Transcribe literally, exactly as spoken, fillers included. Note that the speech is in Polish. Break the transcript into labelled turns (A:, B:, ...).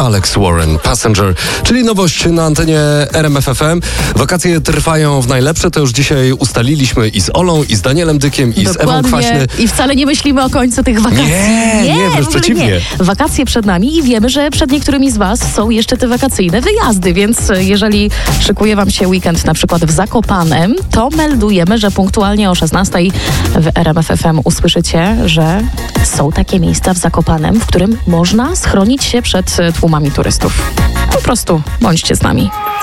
A: Alex Warren, Passenger, czyli nowość na antenie R M F F M. Wakacje trwają w najlepsze, to już dzisiaj ustaliliśmy i z Olą, i z Danielem Dykiem, i
B: Dokładnie.
A: z Ewą Kwaśny.
B: I wcale nie myślimy o końcu tych wakacji.
A: Nie, nie, wręcz
B: w ogóle
A: przeciwnie.
B: Nie. Wakacje przed nami i wiemy, że przed niektórymi z Was są jeszcze te wakacyjne wyjazdy, więc jeżeli szykuje Wam się weekend na przykład w Zakopanem, to meldujemy, że punktualnie o szesnastej w R M F F M usłyszycie, że są takie miejsca w Zakopanem, w którym można schronić się przed tłumami turystów. Po prostu bądźcie z nami.